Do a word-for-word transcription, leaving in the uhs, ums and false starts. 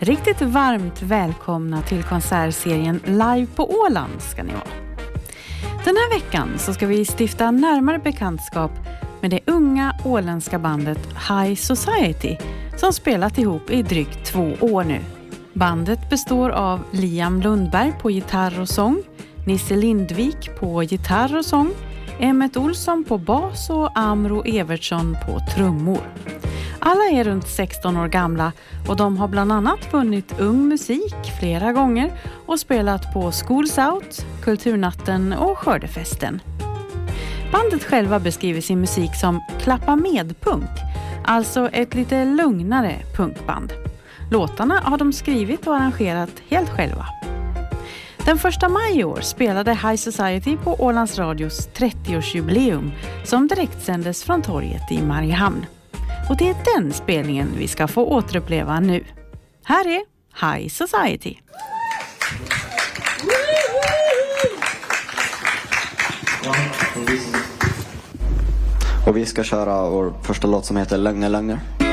Riktigt varmt välkomna till konsertserien Live på Åland ska ni vara. Den här veckan så ska vi stifta närmare bekantskap med det unga åländska bandet High Society som spelat ihop i drygt två år nu. Bandet består av Liam Lundberg på gitarr och sång, Nisse Lindvik på gitarr och sång, Emmet Olsson på bas och Amro Evertsson på trummor. Alla är runt sexton år gamla och de har bland annat vunnit Ung Musik flera gånger och spelat på Schools Out, Kulturnatten och Skördefesten. Bandet själva beskriver sin musik som klappa med punk, alltså ett lite lugnare punkband. Låtarna har de skrivit och arrangerat helt själva. Den första maj i år spelade High Society på Ålands Radios trettioårsjubileum som direktsändes från torget i Mariehamn. Och det är den spelningen vi ska få återuppleva nu. Här är High Society. Och vi ska köra vår första låt som heter Lögner, lögner.